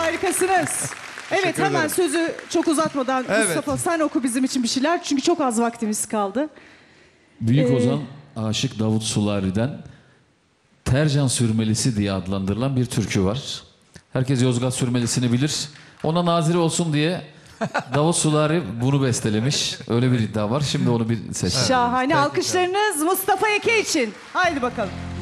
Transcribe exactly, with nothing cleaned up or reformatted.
harikasınız. Evet, hemen ederim. sözü çok uzatmadan Evet. Mustafa sen oku bizim için bir şeyler. Çünkü çok az vaktimiz kaldı. Büyük Ee, ozan Aşık Davut Sulari'den Tercan Sürmelisi diye adlandırılan bir türkü var. Herkes Yozgat Sürmelisi'ni bilir. Ona nazire olsun diye Davut Sulari bunu bestelemiş. Öyle bir iddia var. Şimdi onu bir seçelim. Şahane. Alkışlarınız Mustafa Eke için. Haydi bakalım.